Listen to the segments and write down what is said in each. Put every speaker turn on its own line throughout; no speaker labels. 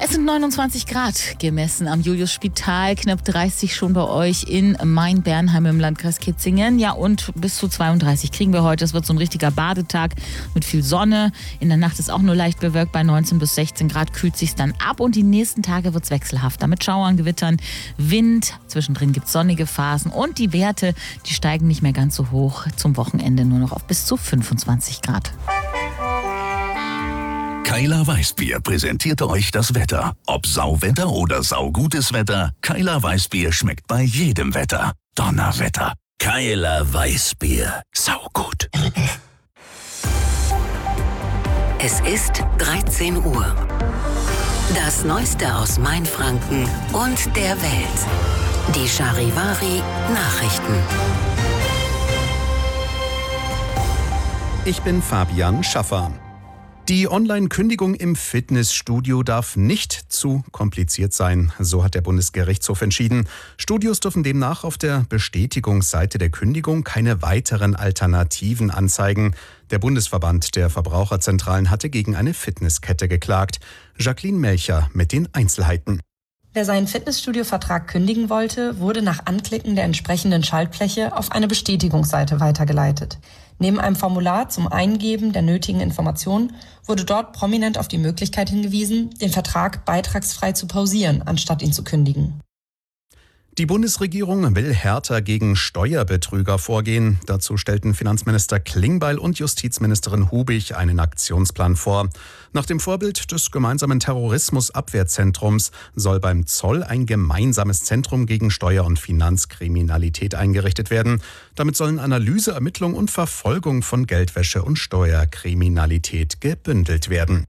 Es sind 29 Grad gemessen am Julius-Spital, knapp 30 schon bei euch in Main-Bernheim im Landkreis Kitzingen. Ja, und bis zu 32 kriegen wir heute. Es wird so ein richtiger Badetag mit viel Sonne. In der Nacht ist auch nur leicht bewölkt, bei 19 bis 16 Grad kühlt sich dann ab. Und die nächsten Tage wird es wechselhafter mit Schauern, Gewittern, Wind. Zwischendrin gibt es sonnige Phasen und die Werte, die steigen nicht mehr ganz so hoch. Zum Wochenende nur noch auf bis zu 25 Grad.
Keiler Weißbier präsentierte euch das Wetter. Ob Sauwetter oder saugutes Wetter, Keiler Weißbier schmeckt bei jedem Wetter. Donnerwetter. Keiler Weißbier. Saugut.
Es ist 13 Uhr. Das Neueste aus Mainfranken und der Welt. Die Charivari Nachrichten.
Ich bin Fabian Schaffer. Die Online-Kündigung im Fitnessstudio darf nicht zu kompliziert sein, so hat der Bundesgerichtshof entschieden. Studios dürfen demnach auf der Bestätigungsseite der Kündigung keine weiteren Alternativen anzeigen. Der Bundesverband der Verbraucherzentralen hatte gegen eine Fitnesskette geklagt. Jacqueline Melcher mit den Einzelheiten.
Wer seinen Fitnessstudio-Vertrag kündigen wollte, wurde nach Anklicken der entsprechenden Schaltfläche auf eine Bestätigungsseite weitergeleitet. Neben einem Formular zum Eingeben der nötigen Informationen wurde dort prominent auf die Möglichkeit hingewiesen, den Vertrag beitragsfrei zu pausieren, anstatt ihn zu kündigen.
Die Bundesregierung will härter gegen Steuerbetrüger vorgehen. Dazu stellten Finanzminister Klingbeil und Justizministerin Hubig einen Aktionsplan vor. Nach dem Vorbild des gemeinsamen Terrorismusabwehrzentrums soll beim Zoll ein gemeinsames Zentrum gegen Steuer- und Finanzkriminalität eingerichtet werden. Damit sollen Analyse, Ermittlung und Verfolgung von Geldwäsche und Steuerkriminalität gebündelt werden.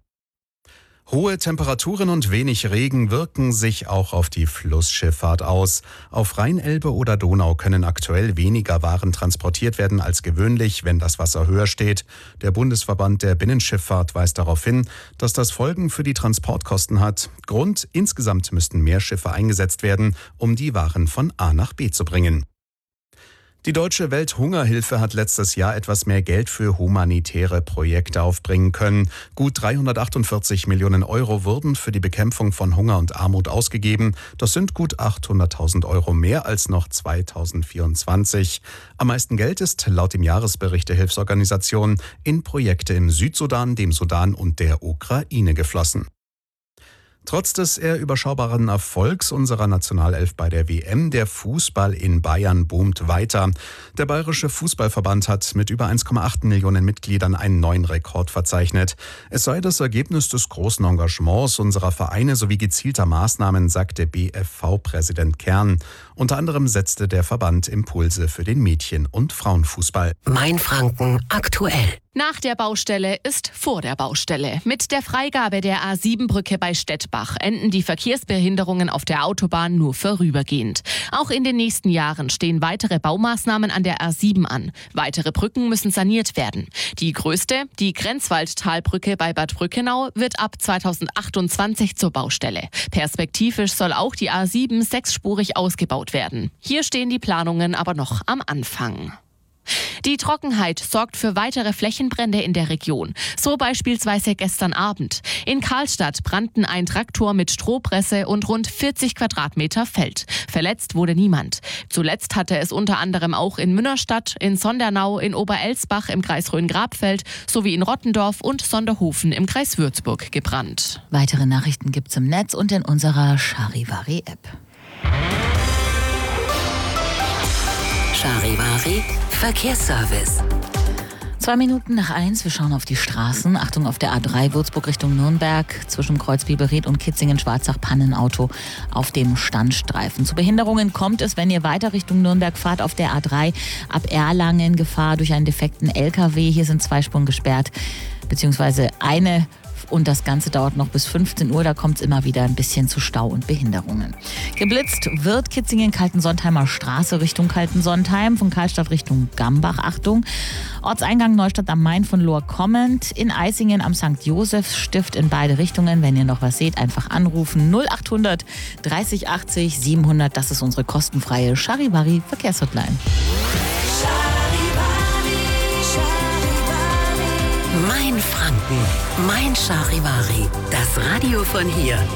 Hohe Temperaturen und wenig Regen wirken sich auch auf die Flussschifffahrt aus. Auf Rhein-Elbe oder Donau können aktuell weniger Waren transportiert werden als gewöhnlich, wenn das Wasser höher steht. Der Bundesverband der Binnenschifffahrt weist darauf hin, dass das Folgen für die Transportkosten hat. Grund: insgesamt müssten mehr Schiffe eingesetzt werden, um die Waren von A nach B zu bringen. Die Deutsche Welthungerhilfe hat letztes Jahr etwas mehr Geld für humanitäre Projekte aufbringen können. Gut 348 Millionen Euro wurden für die Bekämpfung von Hunger und Armut ausgegeben. Das sind gut 800.000 Euro mehr als noch 2024. Am meisten Geld ist laut dem Jahresbericht der Hilfsorganisation in Projekte im Südsudan, dem Sudan und der Ukraine geflossen. Trotz des eher überschaubaren Erfolgs unserer Nationalelf bei der WM, der Fußball in Bayern boomt weiter. Der Bayerische Fußballverband hat mit über 1,8 Millionen Mitgliedern einen neuen Rekord verzeichnet. Es sei das Ergebnis des großen Engagements unserer Vereine sowie gezielter Maßnahmen, sagte BFV-Präsident Kern. Unter anderem setzte der Verband Impulse für den Mädchen- und Frauenfußball.
Mainfranken aktuell.
Nach der Baustelle ist vor der Baustelle. Mit der Freigabe der A7-Brücke bei Stettbach enden die Verkehrsbehinderungen auf der Autobahn nur vorübergehend. Auch in den nächsten Jahren stehen weitere Baumaßnahmen an der A7 an. Weitere Brücken müssen saniert werden. Die größte, die Grenzwaldtalbrücke bei Bad Brückenau, wird ab 2028 zur Baustelle. Perspektivisch soll auch die A7 sechsspurig ausgebaut werden. Hier stehen die Planungen aber noch am Anfang. Die Trockenheit sorgt für weitere Flächenbrände in der Region. So beispielsweise gestern Abend. In Karlstadt brannten ein Traktor mit Strohpresse und rund 40 Quadratmeter Feld. Verletzt wurde niemand. Zuletzt hatte es unter anderem auch in Münnerstadt, in Sondernau, in Oberelsbach im Kreis Rhön-Grabfeld sowie in Rottendorf und Sonderhofen im Kreis Würzburg gebrannt.
Weitere Nachrichten gibt's im Netz und in unserer Charivari-App.
Charivari Verkehrsservice.
1:02, wir schauen auf die Straßen. Achtung, auf der A3 Würzburg Richtung Nürnberg zwischen Kreuzbiberried und Kitzingen-Schwarzach Pannenauto auf dem Standstreifen. Zu Behinderungen kommt es, wenn ihr weiter Richtung Nürnberg fahrt, auf der A3 ab Erlangen Gefahr durch einen defekten LKW. Hier sind 2 Spuren gesperrt, beziehungsweise eine. Und das Ganze dauert noch bis 15 Uhr. Da kommt es immer wieder ein bisschen zu Stau und Behinderungen. Geblitzt wird Kitzingen-Kaltensonntheimer Straße Richtung Kaltensonntheim, von Karlstadt Richtung Gambach. Achtung. Ortseingang Neustadt am Main von Lohr kommend. In Eisingen am St. Josefs-Stift in beide Richtungen. Wenn ihr noch was seht, einfach anrufen. 0800 30 80 700. Das ist unsere kostenfreie Charivari Verkehrshotline.
Mainfranken, mein Charivari, das Radio von hier.